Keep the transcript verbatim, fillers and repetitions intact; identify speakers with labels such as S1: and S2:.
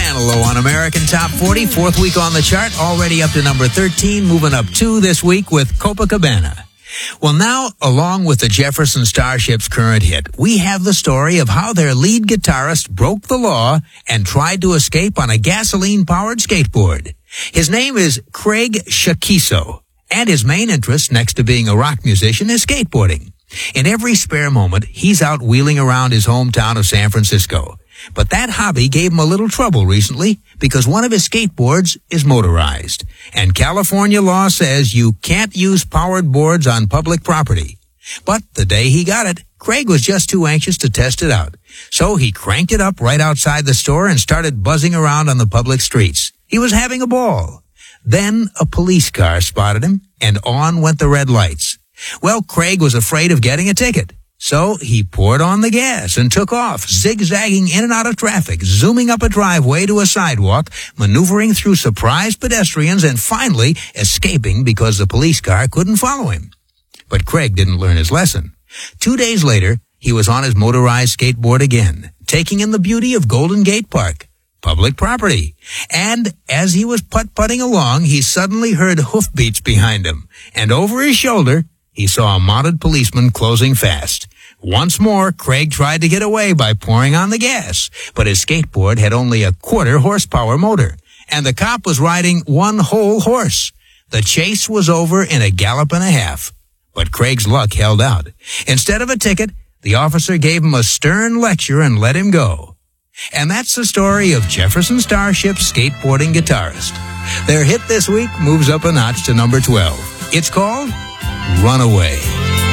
S1: Manilow on American Top forty, fourth week on the chart, already up to number thirteen, moving up two this week with Copacabana. Well, now, along with the Jefferson Starship's current hit, we have the story of how their lead guitarist broke the law and tried to escape on a gasoline-powered skateboard. His name is Craig Chaquico, and his main interest, next to being a rock musician, is skateboarding. In every spare moment, he's out wheeling around his hometown of San Francisco. But that hobby gave him a little trouble recently because one of his skateboards is motorized. And California law says you can't use powered boards on public property. But the day he got it, Craig was just too anxious to test it out. So he cranked it up right outside the store and started buzzing around on the public streets. He was having a ball. Then a police car spotted him, and on went the red lights. Well, Craig was afraid of getting a ticket. So he poured on the gas and took off, zigzagging in and out of traffic, zooming up a driveway to a sidewalk, maneuvering through surprised pedestrians, and finally escaping because the police car couldn't follow him. But Craig didn't learn his lesson. Two days later, he was on his motorized skateboard again, taking in the beauty of Golden Gate Park, public property. And as he was putt-putting along, he suddenly heard hoofbeats behind him, and over his shoulder, he saw a mounted policeman closing fast. Once more, Craig tried to get away by pouring on the gas, but his skateboard had only a quarter horsepower motor, and the cop was riding one whole horse. The chase was over in a gallop and a half. But Craig's luck held out. Instead of a ticket, the officer gave him a stern lecture and let him go. And that's the story of Jefferson Starship's skateboarding guitarist. Their hit this week moves up a notch to number twelve. It's called Runaway.